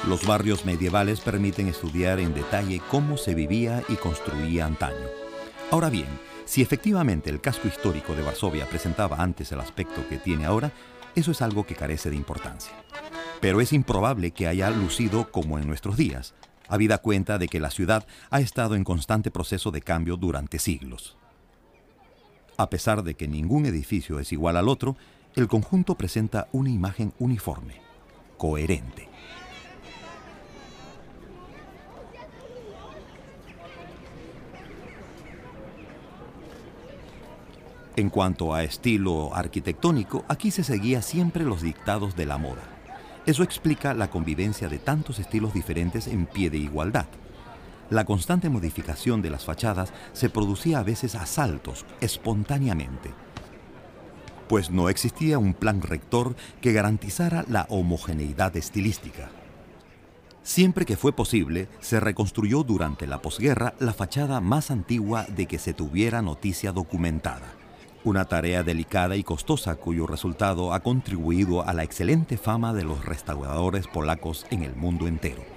Los barrios medievales permiten estudiar en detalle cómo se vivía y construía antaño. Ahora bien, si efectivamente el casco histórico de Varsovia presentaba antes el aspecto que tiene ahora, eso es algo que carece de importancia. Pero es improbable que haya lucido como en nuestros días, habida cuenta de que la ciudad ha estado en constante proceso de cambio durante siglos. A pesar de que ningún edificio es igual al otro, el conjunto presenta una imagen uniforme, coherente. En cuanto a estilo arquitectónico, aquí se seguía siempre los dictados de la moda. Eso explica la convivencia de tantos estilos diferentes en pie de igualdad. La constante modificación de las fachadas se producía a veces a saltos, espontáneamente, pues no existía un plan rector que garantizara la homogeneidad estilística. Siempre que fue posible, se reconstruyó durante la posguerra la fachada más antigua de que se tuviera noticia documentada. Una tarea delicada y costosa cuyo resultado ha contribuido a la excelente fama de los restauradores polacos en el mundo entero.